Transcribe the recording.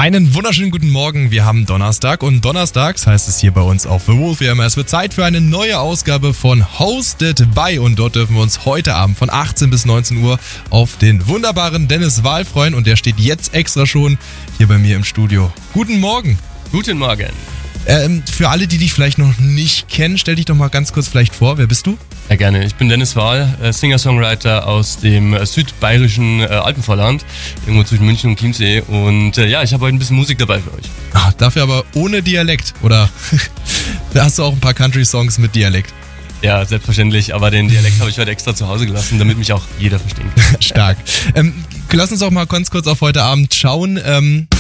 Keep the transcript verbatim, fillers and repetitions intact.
Einen wunderschönen guten Morgen, wir haben Donnerstag und donnerstags heißt es hier bei uns auf The Wolf immer, es wird Zeit für eine neue Ausgabe von Hosted by und dort dürfen wir uns heute Abend von achtzehn bis neunzehn Uhr auf den wunderbaren Dennis Wahl freuen und der steht jetzt extra schon hier bei mir im Studio. Guten Morgen. Guten Morgen. Ähm, für alle, die dich vielleicht noch nicht kennen, stell dich doch mal ganz kurz vielleicht vor, wer bist du? Ja, gerne. Ich bin Dennis Wahl, Singer-Songwriter aus dem südbayerischen Alpenvorland, irgendwo zwischen München und Chiemsee. Und äh, ja, ich habe heute ein bisschen Musik dabei für euch. Ach, dafür aber ohne Dialekt, oder? Da hast du auch ein paar Country-Songs mit Dialekt. Ja, selbstverständlich, aber den Dialekt habe ich heute extra zu Hause gelassen, damit mich auch jeder versteht. Stark. Ähm, lass uns auch mal ganz kurz auf heute Abend schauen. Ähm